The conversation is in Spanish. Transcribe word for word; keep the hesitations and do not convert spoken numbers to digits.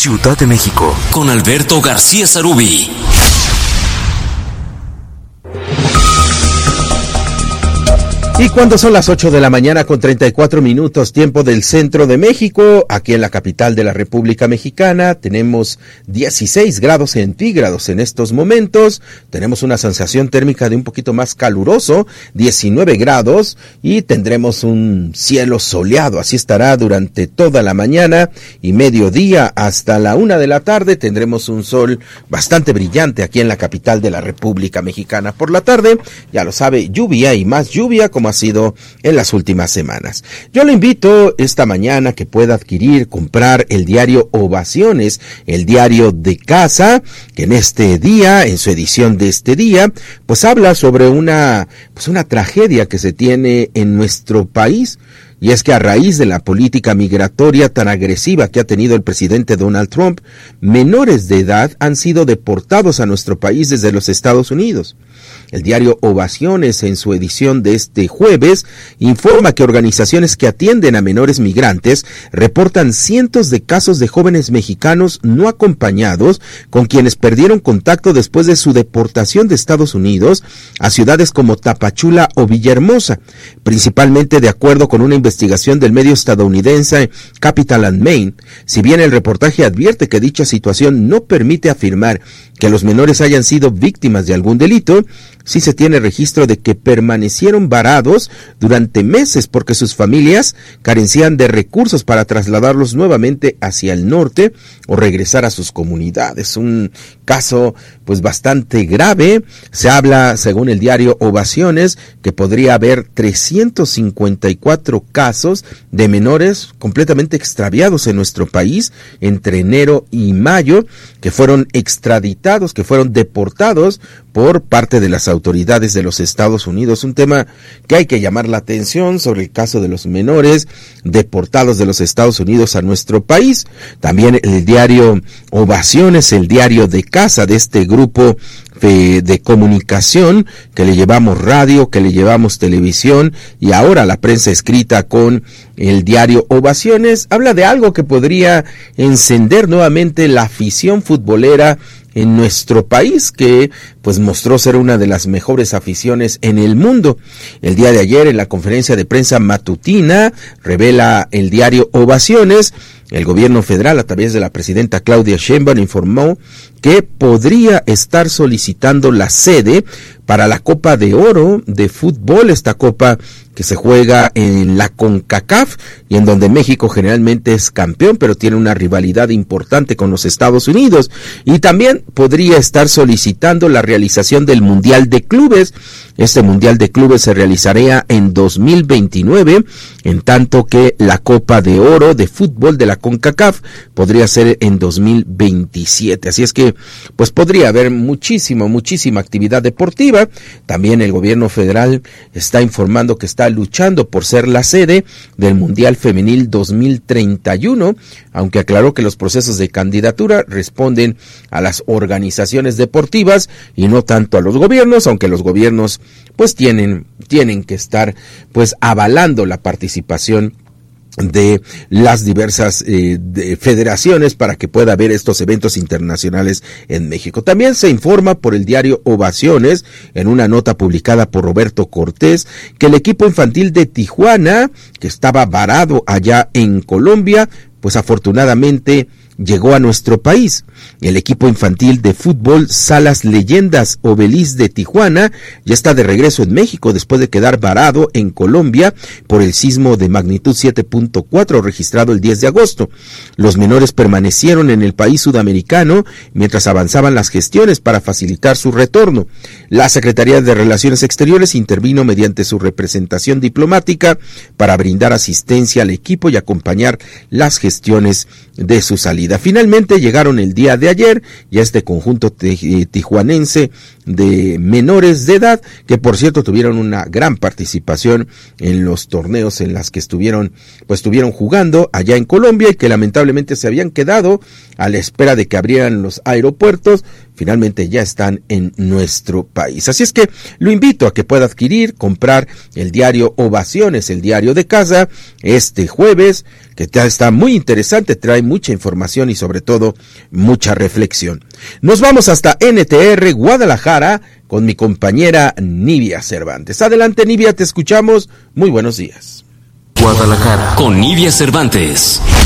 Ciudad de México, con Alberto García Sarubí. Y cuando son las ocho de la mañana con treinta y cuatro minutos, tiempo del centro de México, aquí en la capital de la República Mexicana, tenemos dieciséis grados centígrados en estos momentos, tenemos una sensación térmica de un poquito más caluroso, diecinueve grados, y tendremos un cielo soleado, así estará durante toda la mañana y mediodía hasta la una de la tarde, tendremos un sol bastante brillante aquí en la capital de la República Mexicana. Por la tarde, ya lo sabe, lluvia y más lluvia, como ha sido en las últimas semanas. Yo le invito esta mañana que pueda adquirir, comprar el diario Ovaciones, el diario de casa, que en este día, en su edición de este día, pues habla sobre una, pues una tragedia que se tiene en nuestro país. Y es que a raíz de la política migratoria tan agresiva que ha tenido el presidente Donald Trump, menores de edad han sido deportados a nuestro país desde los Estados Unidos. El diario Ovaciones, en su edición de este jueves, informa que organizaciones que atienden a menores migrantes reportan cientos de casos de jóvenes mexicanos no acompañados con quienes perdieron contacto después de su deportación de Estados Unidos a ciudades como Tapachula o Villahermosa, principalmente de acuerdo con una investigación del medio estadounidense Capital and Main. Si bien el reportaje advierte que dicha situación no permite afirmar que los menores hayan sido víctimas de algún delito, sí se tiene registro de que permanecieron varados durante meses porque sus familias carecían de recursos para trasladarlos nuevamente hacia el norte o regresar a sus comunidades. Un caso pues bastante grave. Se habla, según el diario Ovaciones, que podría haber trescientos cincuenta y cuatro casos de menores completamente extraviados en nuestro país entre enero y mayo, que fueron extraditados, que fueron deportados por parte de las autoridades de los Estados Unidos. Un tema que hay que llamar la atención sobre el caso de los menores deportados de los Estados Unidos a nuestro país. También el diario Ovaciones, el diario de casa de este grupo de, de comunicación, que le llevamos radio, que le llevamos televisión y ahora la prensa escrita con el diario Ovaciones, habla de algo que podría encender nuevamente la afición futbolera en nuestro país, que pues mostró ser una de las mejores aficiones en el mundo. El día de ayer, en la conferencia de prensa matutina, revela el diario Ovaciones, el gobierno federal, a través de la presidenta Claudia Sheinbaum, informó que podría estar solicitando la sede para la Copa de Oro de fútbol, esta copa que se juega en la CONCACAF y en donde México generalmente es campeón, pero tiene una rivalidad importante con los Estados Unidos. Y también podría estar solicitando la realización del Mundial de Clubes. Este Mundial de Clubes se realizaría en dos mil veintinueve, en tanto que la Copa de Oro de fútbol de la CONCACAF podría ser en dos mil veintisiete. Así es que pues podría haber muchísima, muchísima actividad deportiva. También el gobierno federal está informando que está luchando por ser la sede del Mundial Femenil dos mil treinta y uno, aunque aclaró que los procesos de candidatura responden a las organizaciones deportivas y no tanto a los gobiernos, aunque los gobiernos pues tienen, tienen que estar pues avalando la participación de las diversas eh, de federaciones para que pueda haber estos eventos internacionales en México. También se informa por el diario Ovaciones, en una nota publicada por Roberto Cortés, que el equipo infantil de Tijuana, que estaba varado allá en Colombia, pues afortunadamente llegó a nuestro país. El equipo infantil de fútbol Salas Leyendas Obelis de Tijuana ya está de regreso en México después de quedar varado en Colombia por el sismo de magnitud siete punto cuatro registrado el diez de agosto. Los menores permanecieron en el país sudamericano mientras avanzaban las gestiones para facilitar su retorno. La Secretaría de Relaciones Exteriores intervino mediante su representación diplomática para brindar asistencia al equipo y acompañar las gestiones de su salida. Finalmente llegaron el día de ayer ya este conjunto tijuanense de menores de edad, que por cierto tuvieron una gran participación en los torneos en las que estuvieron, pues estuvieron jugando allá en Colombia y que lamentablemente se habían quedado a la espera de que abrieran los aeropuertos, finalmente ya están en nuestro país. Así es que lo invito a que pueda adquirir, comprar el diario Ovaciones, el diario de casa, este jueves, que está muy interesante, trae mucha información y sobre todo mucha reflexión. Nos vamos hasta N T R Guadalajara con mi compañera Nivia Cervantes. Adelante, Nivia, te escuchamos. Muy buenos días. Guadalajara con Nivia Cervantes.